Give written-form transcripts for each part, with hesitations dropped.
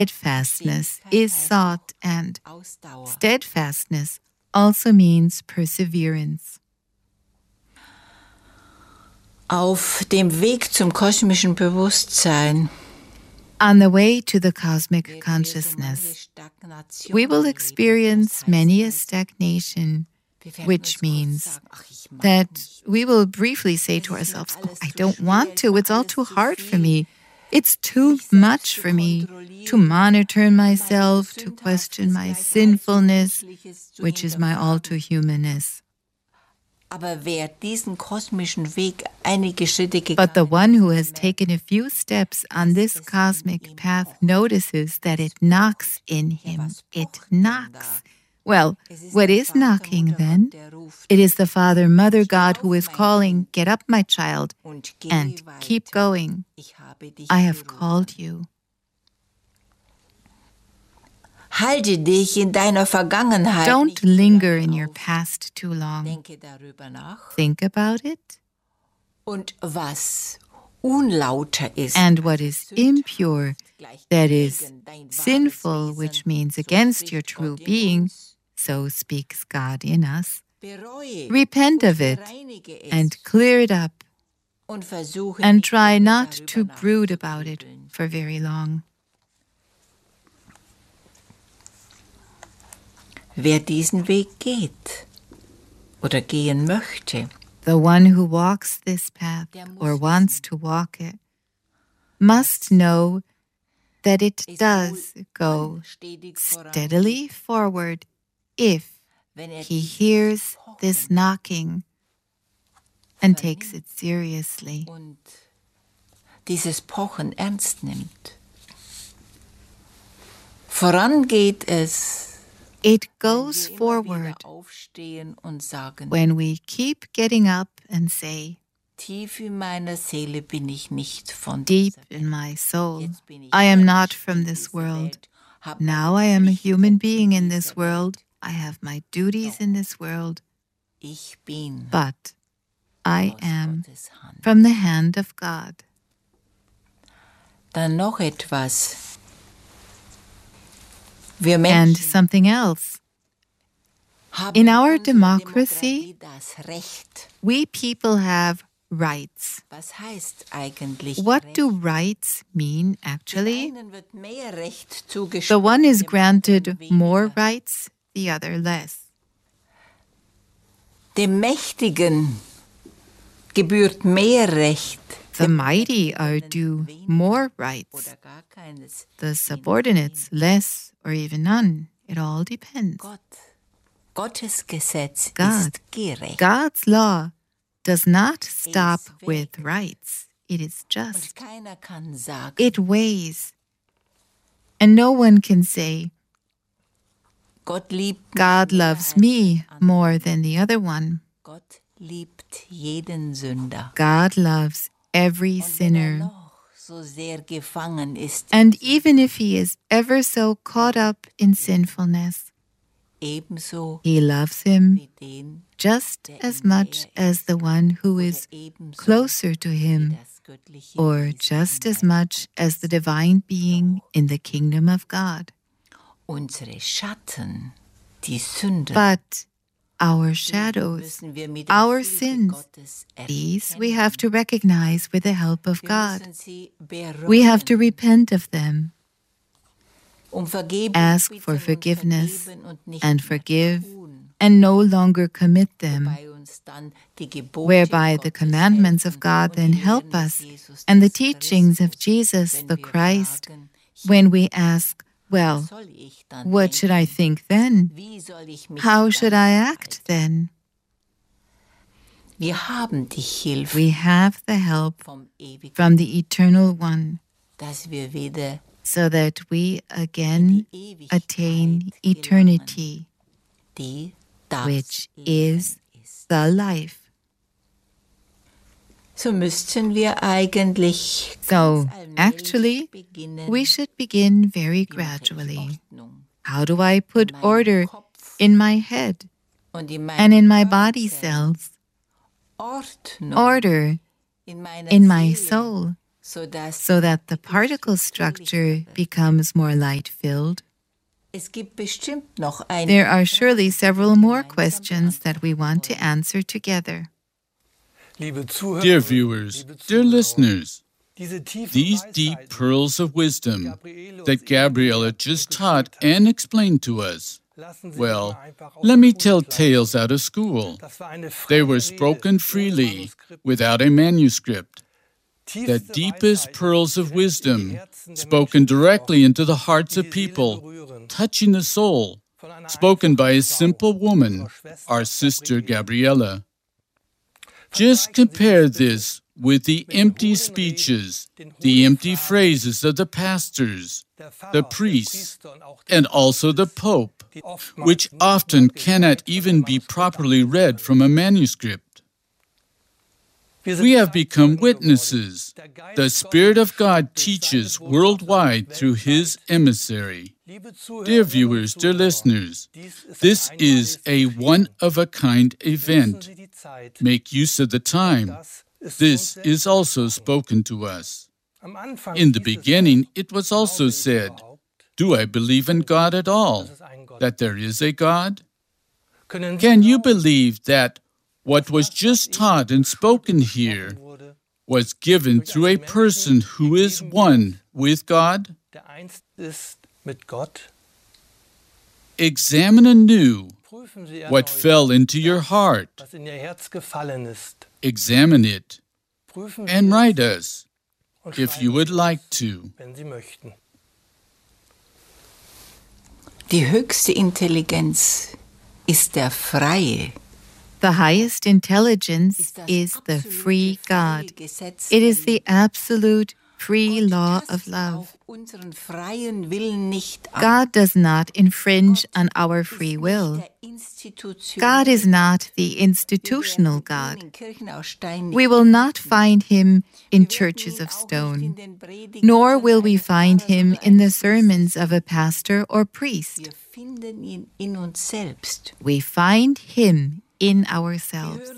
steadfastness is sought, and steadfastness also means perseverance. Auf dem Weg zum kosmischen Bewusstsein On the way to the cosmic consciousness, we will experience many a stagnation, which means that we will briefly say to ourselves, "Oh, I don't want to, it's all too hard for me. It's too much for me to monitor myself, to question my sinfulness, which is my all too humanness." Aber wer diesen kosmischen Weg einige Schritte But the one who has taken a few steps on this cosmic path notices that it knocks in him. It knocks. Well, what is knocking then? It is the Father, Mother God who is calling, "Get up, my child, and keep going. I have called you." Halte dich in deiner Vergangenheit. Don't linger in your past too long. Denke darüber nach. Think about it. Und was unlauter ist, And what is impure, that is sinful, which means against your true being, so speaks God in us. Repent of it and clear it up, and try not to brood about it for very long. Wer diesen Weg geht oder gehen möchte, the one who walks this path or wants to walk it must know that it does go steadily forward if he hears this knocking and takes it seriously. Und dieses Pochen ernst nimmt. Voran geht es, it goes forward when we keep getting up and say, tief in meiner Seele bin ich nicht von deep in my soul, I am not from this world. Now I am a human being in this world. I have my duties in this world. But I am from the hand of God. Dann noch etwas. And something else. In our democracy, we people have rights. What do rights mean, actually? The one is granted more rights, the other less. Dem Mächtigen gebührt mehr Recht. The mighty are due more rights. The subordinates less or even none. It all depends. Gottes Gesetz ist gerecht. God's law does not stop with rights. It is just. It weighs. And no one can say, God loves me more than the other one. God loves every sinner. And even if he is ever so caught up in sinfulness, he loves him just as much as the one who is closer to him, or just as much as the divine being in the kingdom of God. But our shadows, our sins, these we have to recognize with the help of God. We have to repent of them, ask for forgiveness, and forgive, and no longer commit them, whereby the commandments of God then help us, and the teachings of Jesus the Christ, when we ask, well, what should I think then? How should I act then? We have the help from the Eternal One, so that we again attain eternity, which is the life. So actually, we should begin very gradually. How do I put order in my head and in my body cells? Order in my soul, so that the particle structure becomes more light-filled? There are surely several more questions that we want to answer together. Dear viewers, dear listeners, these deep pearls of wisdom that Gabriela just taught and explained to us, well, let me tell tales out of school. They were spoken freely, without a manuscript. The deepest pearls of wisdom, spoken directly into the hearts of people, touching the soul, spoken by a simple woman, our sister Gabriela. Just compare this with the empty speeches, the empty phrases of the pastors, the priests, and also the Pope, which often cannot even be properly read from a manuscript. We have become witnesses. The Spirit of God teaches worldwide through His emissary. Dear viewers, dear listeners, this is a one-of-a-kind event. Make use of the time. This is also spoken to us. In the beginning, it was also said, "Do I believe in God at all? That there is a God?" Can you believe that what was just taught and spoken here was given through a person who is one with God? Examine anew what fell into your heart. Examine it and write us, if you would like to. Die höchste Intelligenz ist der Freie. The highest intelligence is the free God. It is the absolute free law of love. God does not infringe on our free will. God is not the institutional God. We will not find Him in churches of stone, nor will we find Him in the sermons of a pastor or priest. We find Him in ourselves.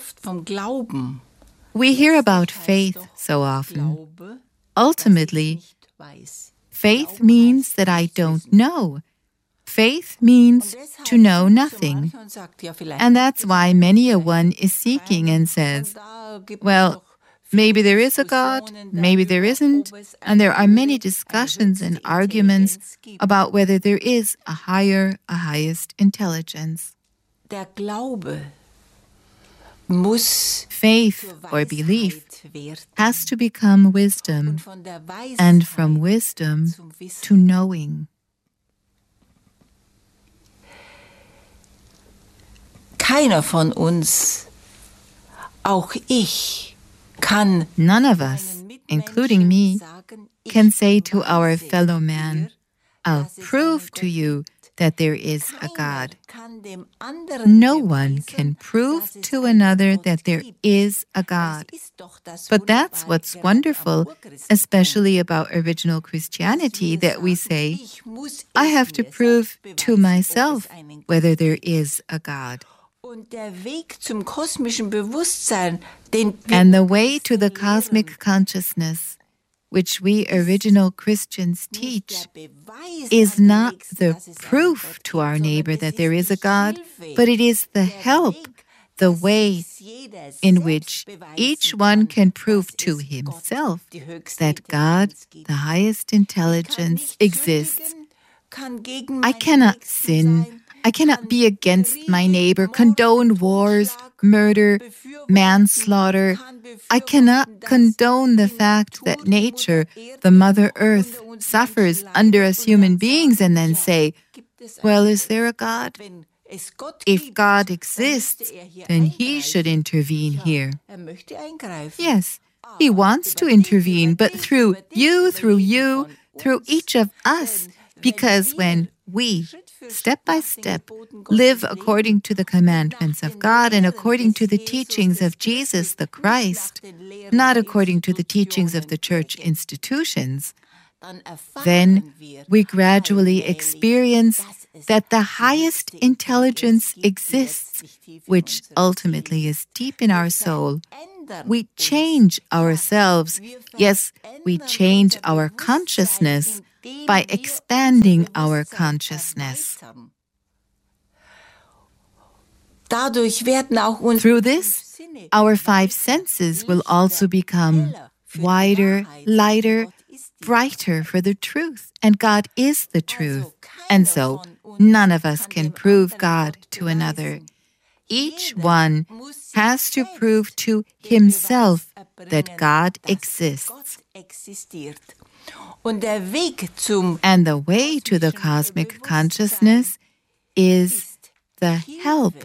We hear about faith so often. Ultimately, faith means that I don't know. Faith means to know nothing. And that's why many a one is seeking and says, well, maybe there is a God, maybe there isn't, and there are many discussions and arguments about whether there is a highest intelligence. Faith or belief has to become wisdom, and from wisdom to knowing. Keiner von uns, auch ich, kann none of us, including me, can say to our fellow man, I'll prove to you that there is a God. No one can prove to another that there is a God. But that's what's wonderful, especially about original Christianity, that we say, I have to prove to myself whether there is a God. And the way to the cosmic consciousness, which we original Christians teach, is not the proof to our neighbor that there is a God, but it is the help, the way in which each one can prove to himself that God, the highest intelligence, exists. I cannot sin. I cannot be against my neighbor, condone wars, murder, manslaughter. I cannot condone the fact that nature, the Mother Earth, suffers under us human beings and then say, well, is there a God? If God exists, then He should intervene here. Yes, He wants to intervene, but through you, through each of us, because when we, step by step, live according to the commandments of God and according to the teachings of Jesus the Christ, not according to the teachings of the church institutions, then we gradually experience that the highest intelligence exists, which ultimately is deep in our soul, we change ourselves. Yes, we change our consciousness by expanding our consciousness. Through this, our five senses will also become wider, lighter, brighter for the truth. And God is the truth. And so, none of us can prove God to another. Each one has to prove to himself that God exists. And the way to the cosmic consciousness is the help,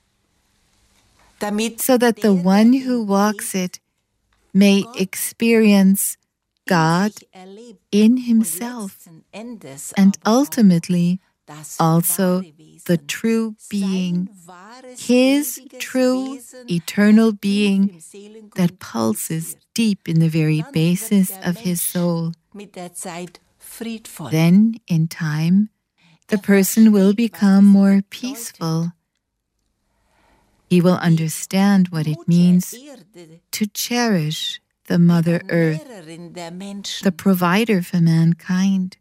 so that the one who walks it may experience God in himself, and ultimately also the true being, his true eternal being that pulses deep in the very basis of his soul. Then, in time, the person will become more peaceful. He will understand what it means to cherish the Mother Earth, the provider for mankind,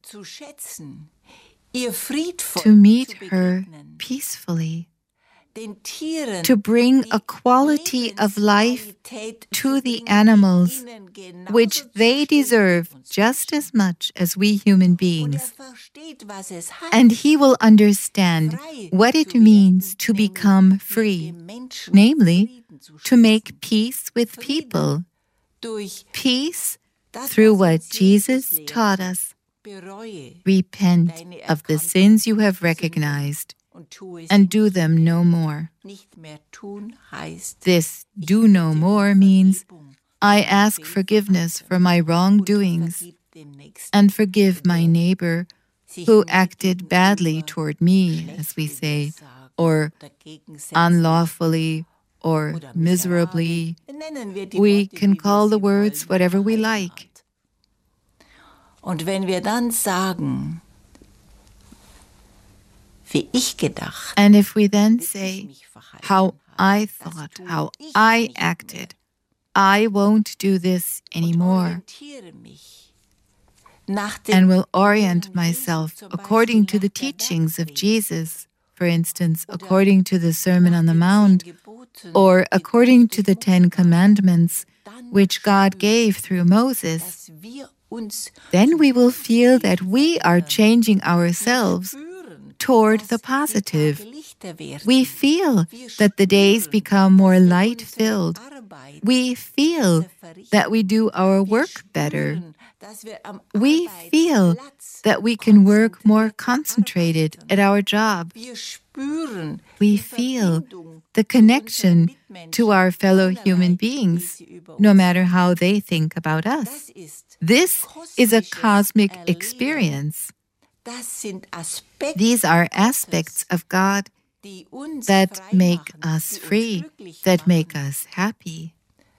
to meet her peacefully, to bring a quality of life to the animals which they deserve just as much as we human beings. And he will understand what it means to become free, namely, to make peace with people. Peace through what Jesus taught us. Repent of the sins you have recognized and do them no more. This do no more means I ask forgiveness for my wrongdoings and forgive my neighbor who acted badly toward me, as we say, or unlawfully or miserably. We can call the words whatever we like. Und wenn wir dann sagen, wie ich gedacht, and if we then say, how I thought, how I acted, I won't do this anymore, and will orient myself according to the teachings of Jesus, for instance, according to the Sermon on the Mount, or according to the 10 Commandments which God gave through Moses, then we will feel that we are changing ourselves toward the positive. We feel that the days become more light-filled. We feel that we do our work better. We feel that we can work more concentrated at our job. We feel the connection to our fellow human beings, no matter how they think about us. This is a cosmic experience. These are aspects of God that make us free, that make us happy.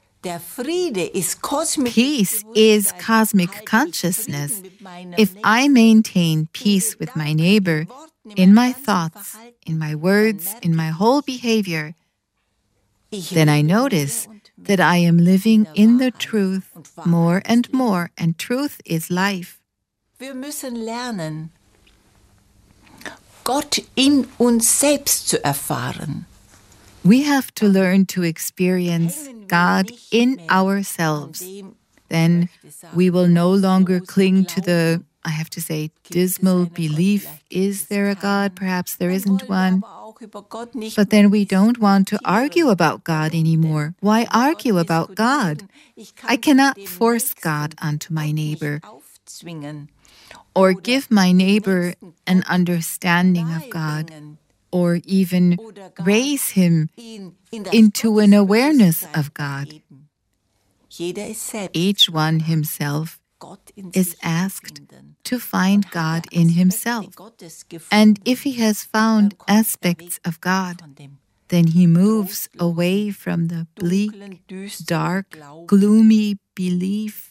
Peace is cosmic consciousness. If I maintain peace with my neighbor, in my thoughts, in my words, in my whole behavior, then I notice that I am living in the truth more, and truth is life. Wir müssen lernen, Gott in uns selbst zu erfahren. We have to learn to experience God in ourselves. Then we will no longer cling to the, I have to say, dismal belief, is there a God? Perhaps there isn't one. But then we don't want to argue about God anymore. Why argue about God? I cannot force God onto my neighbor, or give my neighbor an understanding of God, or even raise him into an awareness of God. Each one himself is asked to find God in himself. And if he has found aspects of God, then he moves away from the bleak, dark, gloomy belief,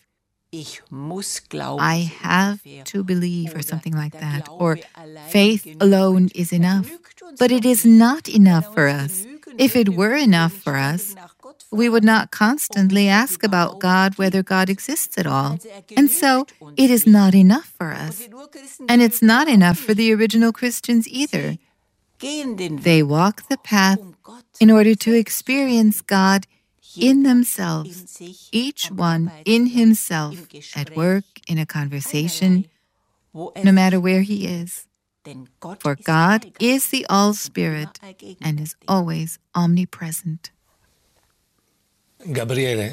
I have to believe, or something like that, or faith alone is enough. But it is not enough for us. If it were enough for us, we would not constantly ask about God, whether God exists at all. And so it is not enough for us. And it's not enough for the original Christians either. They walk the path in order to experience God in themselves, each one in himself, at work, in a conversation, no matter where he is. For God is the All-Spirit and is always omnipresent. Gabriele,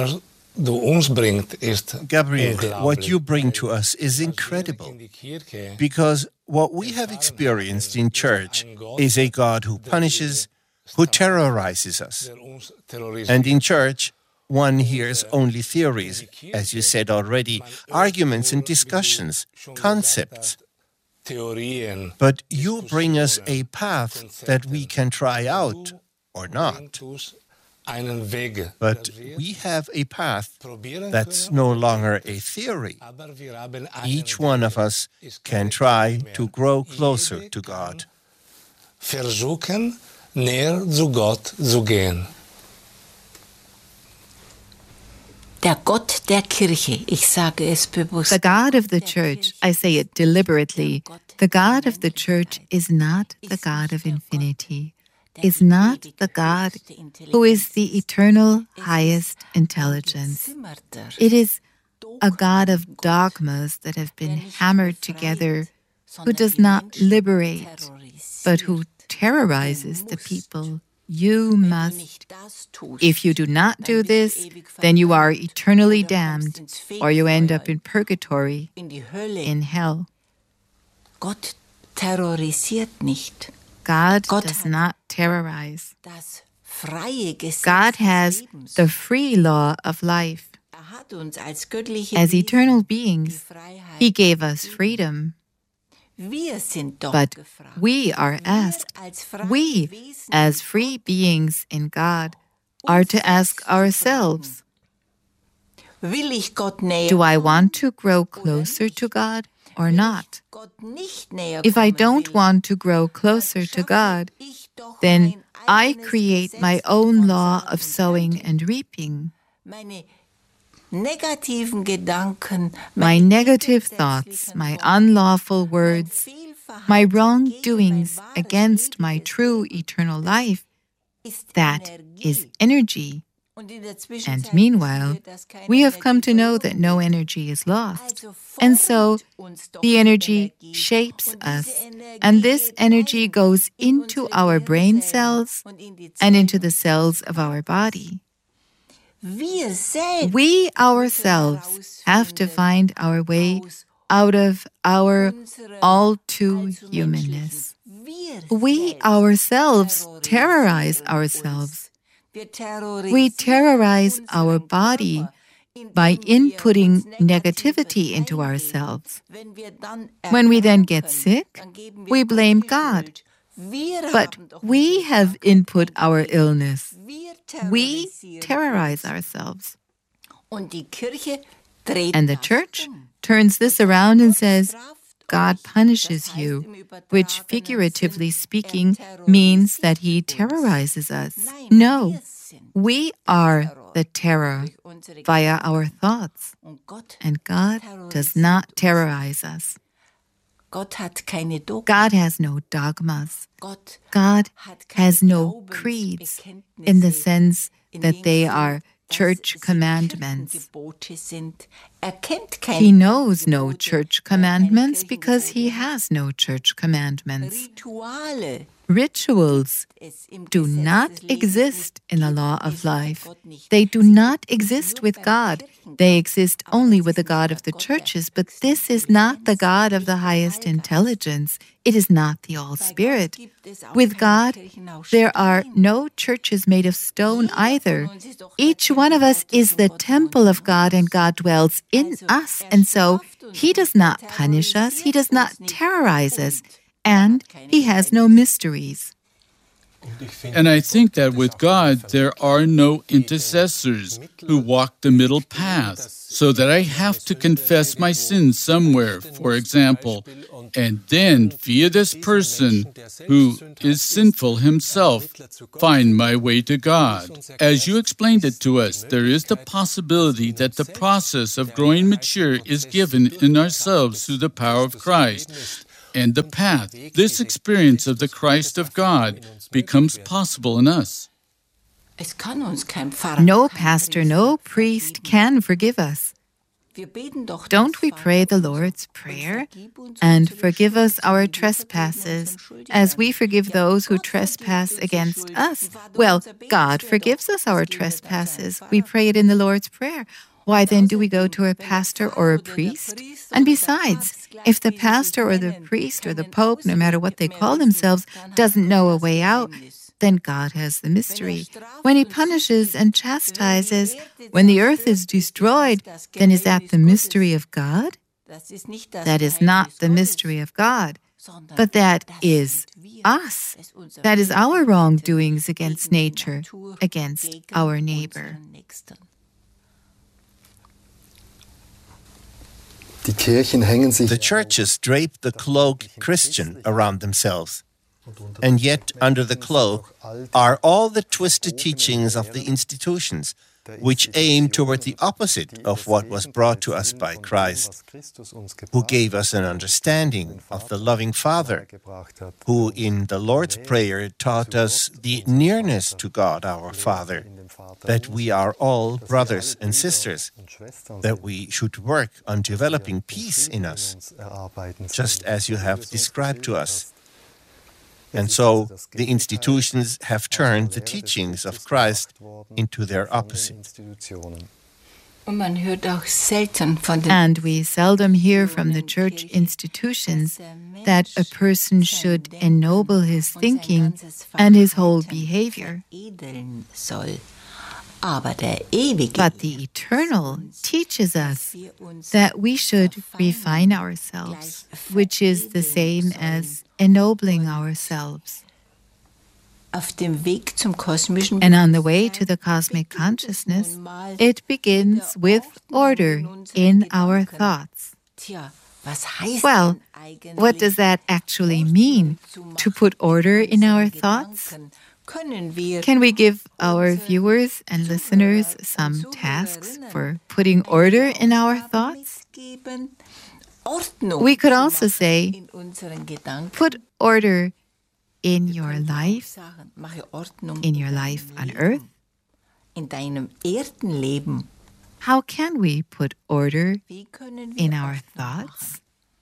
what you bring to us is incredible, because what we have experienced in church is a God who punishes, who terrorizes us. And in church, one hears only theories, as you said already, arguments and discussions, concepts. But you bring us a path that we can try out or not. But we have a path that's no longer a theory. Each one of us can try to grow closer to God. Versuchen, näher zu Gott zu gehen. Der Gott der Kirche, ich sage es bewusst. The God of the church, I say it deliberately, the God of the church is not the God of infinity, is not the God who is the eternal highest intelligence. It is a God of dogmas that have been hammered together, who does not liberate, but who terrorizes the people. You must. If you do not do this, then you are eternally damned, or you end up in purgatory, in hell. Gott terrorisiert nicht. God does not terrorize. God has the free law of life. As eternal beings, He gave us freedom. But we are asked, we, as free beings in God, are to ask ourselves, do I want to grow closer to God or not? If I don't want to grow closer to God, then I create my own law of sowing and reaping. My negative thoughts, my unlawful words, my wrongdoings against my true eternal life, that is energy. And meanwhile, we have come to know that no energy is lost. And so, the energy shapes us, and this energy goes into our brain cells and into the cells of our body. We ourselves have to find our way out of our all-too-humanness. We ourselves terrorize ourselves. We terrorize our body by inputting negativity into ourselves. When we then get sick, we blame God. But we have input our illness. We terrorize ourselves. And the church turns this around and says, God punishes you, which figuratively speaking means that He terrorizes us. No, we are the terror via our thoughts, and God does not terrorize us. God has no dogmas. God has no creeds in the sense that they are church commandments. He knows no church commandments because He has no church commandments. Rituals do not exist in the law of life. They do not exist with God. They exist only with the God of the churches, but this is not the God of the highest intelligence. It is not the All-Spirit. With God, there are no churches made of stone either. Each one of us is the temple of God, and God dwells in us, and so He does not punish us, He does not terrorize us, and He has no mysteries. And I think that with God, there are no intercessors who walk the middle path, so that I have to confess my sins somewhere, for example, and then, via this person who is sinful himself, find my way to God. As you explained it to us, there is the possibility that the process of growing mature is given in ourselves through the power of Christ. And the path, this experience of the Christ of God, becomes possible in us. No pastor, no priest can forgive us. Don't we pray the Lord's Prayer? And forgive us our trespasses, as we forgive those who trespass against us. Well, God forgives us our trespasses. We pray it in the Lord's Prayer. Why then do we go to a pastor or a priest? And besides, if the pastor or the priest or the pope, no matter what they call themselves, doesn't know a way out, then God has the mystery. When He punishes and chastises, when the earth is destroyed, then is that the mystery of God? That is not the mystery of God, but that is us. That is our wrongdoings against nature, against our neighbor. The churches drape the cloak Christian around themselves. And yet, under the cloak are all the twisted teachings of the institutions, which aim toward the opposite of what was brought to us by Christ, who gave us an understanding of the loving Father, who in the Lord's Prayer taught us the nearness to God our Father, that we are all brothers and sisters, that we should work on developing peace in us, just as you have described to us. And so the institutions have turned the teachings of Christ into their opposite. And we seldom hear from the church institutions that a person should ennoble his thinking and his whole behavior. But the Eternal teaches us that we should refine ourselves, which is the same as ennobling ourselves. And on the way to the cosmic consciousness, it begins with order in our thoughts. Well, what does that actually mean, to put order in our thoughts? Can we give our viewers and listeners some tasks for putting order in our thoughts? We could also say, put order in your life on earth. How can we put order in our thoughts?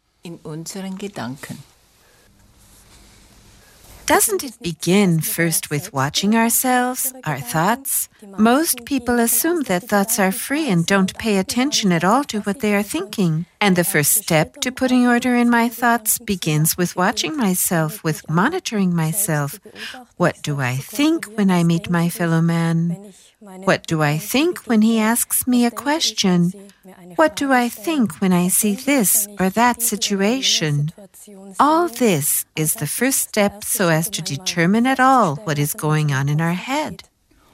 Doesn't it begin first with watching ourselves, our thoughts? Most people assume that thoughts are free and don't pay attention at all to what they are thinking. And the first step to putting order in my thoughts begins with watching myself, with monitoring myself. What do I think when I meet my fellow man? What do I think when he asks me a question? What do I think when I see this or that situation? All this is the first step so as to determine at all what is going on in our head.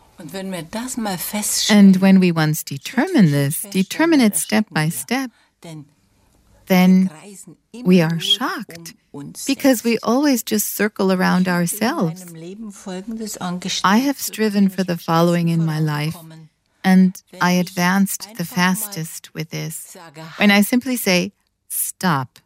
And when we once determine it step by step, then we are shocked, because we always just circle around ourselves. I have striven for the following in my life, and I advanced the fastest with this. When I simply say, stop.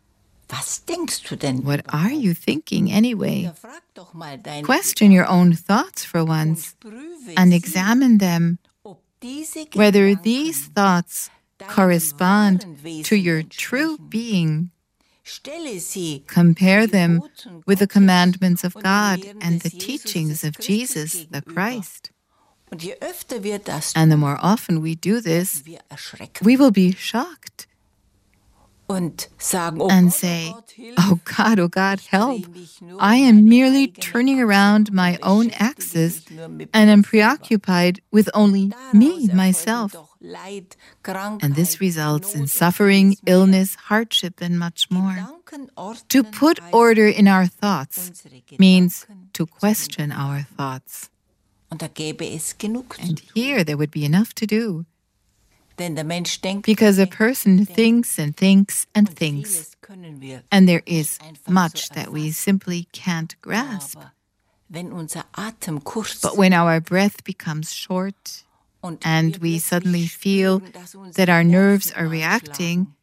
What are you thinking anyway? Question your own thoughts for once and examine them, whether these thoughts correspond to your true being. Compare them with the commandments of God and the teachings of Jesus, the Christ. And the more often we do this, we will be shocked and say, oh God, help. I am merely turning around my own axis and am preoccupied with only me, myself. And this results in suffering, illness, hardship, and much more. To put order in our thoughts means not to question our thoughts. Und da gäbe es genug And zu tun. here there would be enough to do. Denn der Mensch denkt, Because a person thinks and thinks and und thinks, vieles können wir and there is einfach much so that we erfassen. simply can't grasp. Aber wenn unser Atem kurz But when our breath becomes short und and wir we plötzlich suddenly feel spüren, dass unsere that our nerves Nerven are reacting, anschlagen,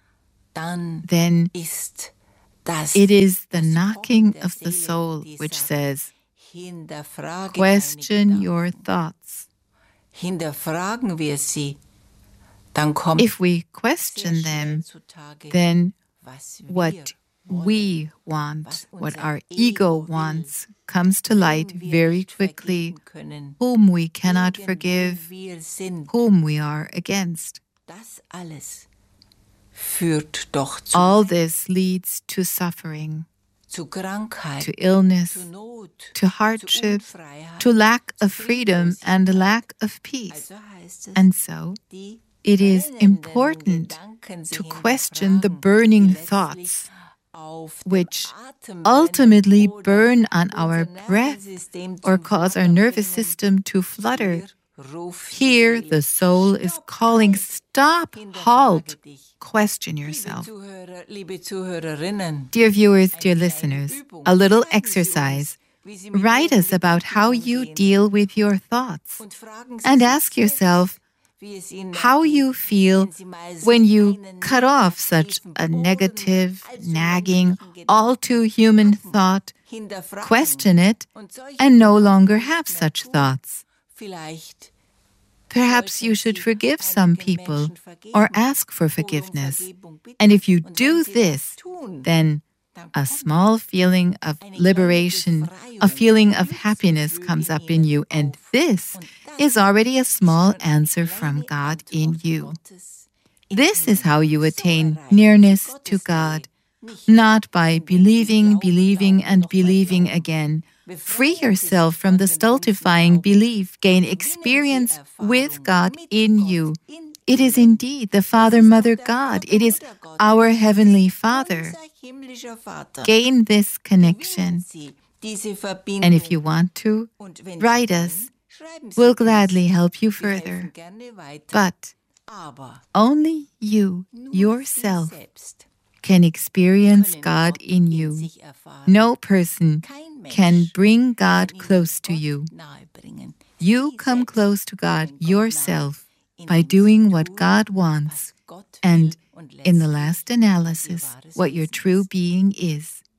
dann then ist das it is the das knocking Pochen der of the Seele, soul die which sagt, says, hinterfrage question deine your Gedanken. thoughts. Hinterfragen wir sie, dann kommt If we sehr question schnell them, zutage, then was what wir we wollen, want, was what unser our Ego ego will, wants, comes to light wem wir very nicht quickly, vergeben können, whom we cannot gegen wen forgive, wir sind. whom we are against. Das alles führt doch zu All this leads to suffering, zu Krankheit, to illness, zu Not, to zu hardship, Unfreiheit, to lack zu of freedom and a Friedlosigkeit. lack of peace. Also heißt es, And so, die it is brennenden important Gedanken sie to question the hinterfragen, burning die letztlich thoughts, auf dem which Atem ultimately brennen oder burn on our unser breath Nervensystem or zum cause our Flattern nervous bringen. system to flutter. Hier ruft die Here, Seele, the soul is stopp, calling, halt, stop, hinterfrage halt, dich. question Liebe yourself. Zuhörer, liebe Zuhörerinnen, Dear viewers, dear eine kleine listeners, Übung. a little Schreiben Sie exercise. uns, wie Sie mit Write Ihren us about how Gedanken you umgehen. deal with your thoughts. Und fragen Sie And sich ask selbst, yourself wie es Ihnen how ergeht, you feel wenn Sie mal so when you einen cut off such negativen, a bohrenden, negative, allzu nagging, menschlichen all too human thought, hinterfragen question it, und solche and no Gedanken longer nicht have mehr such tun. thoughts. Vielleicht Perhaps you should forgive some people or ask for forgiveness. And if you do this, then a small feeling of liberation, a feeling of happiness comes up in you, and this is already a small answer from God in you. This is how you attain nearness to God, not by believing, believing, and believing again. Free yourself from the stultifying belief, gain experience with God in you. It is indeed the Father, Mother, God. It is our Heavenly Father. Gain this connection. And if you want to, write us. We'll gladly help you further. But only you, yourself, can experience God in you. No person can bring God close to you. You come close to God yourself by doing what God wants, and in the last analysis, what your true being is.